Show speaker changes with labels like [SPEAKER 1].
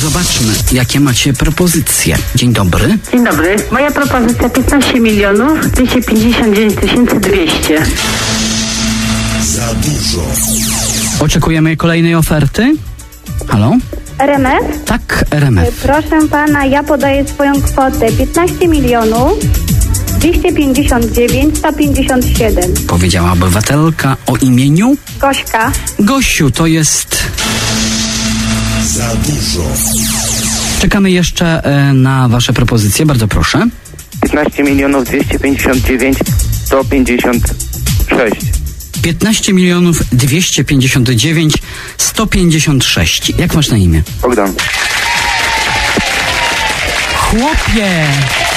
[SPEAKER 1] zobaczmy, jakie macie propozycje. Dzień dobry.
[SPEAKER 2] Dzień dobry. Moja propozycja 15 milionów 259 200.
[SPEAKER 3] Za dużo.
[SPEAKER 1] Oczekujemy kolejnej oferty. Halo?
[SPEAKER 4] RMF?
[SPEAKER 1] Tak, RMF.
[SPEAKER 4] Proszę pana, ja podaję swoją kwotę 15 milionów 259 157.
[SPEAKER 1] Powiedziała obywatelka o imieniu
[SPEAKER 4] Gośka.
[SPEAKER 1] Gosiu. To jest...
[SPEAKER 3] Za dużo.
[SPEAKER 1] Czekamy jeszcze na wasze propozycje. Bardzo proszę.
[SPEAKER 5] 15 milionów 259 156.
[SPEAKER 1] 15 milionów 259 156. Jak masz na imię?
[SPEAKER 5] Bogdan.
[SPEAKER 1] Chłopie!